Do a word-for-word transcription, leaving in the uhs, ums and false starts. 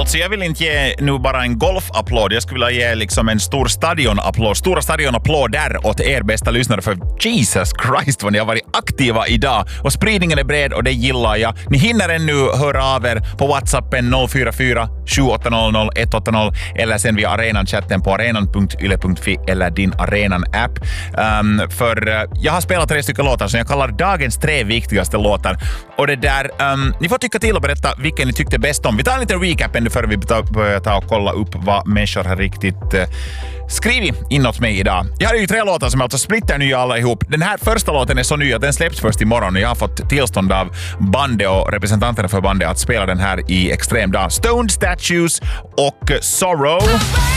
Alltså jag vill inte ge nu bara en golfapplåd. Jag skulle vilja ge liksom en stor stadionapplåd. Stora stadionapplåder åt er bästa lyssnare. För Jesus Christ vad ni har varit aktiva idag. Och spridningen är bred och det gillar jag. Ni hinner ännu höra av er på WhatsAppen noll fyra fyra sju åtta noll noll ett åtta noll eller sen via arenan-chatten på arenan punkt yle punkt fi eller din Arenan-app. Um, för uh, jag har spelat tre stycken låtar som jag kallar dagens tre viktigaste låtar. Och det där, um, ni får tycka till och berätta vilken ni tyckte bäst om. Vi tar en liten recap ännu före vi börjar ta och kolla upp vad människor har riktigt uh, skrivit inåt mig idag. Jag har ju tre låtar som alltså splitter nya alla ihop. Den här första låten är så ny att den släpps först imorgon och jag har fått tillstånd av bandet och representanterna för bandet att spela den här i extrem dag. Stoned Statues och Sorrow.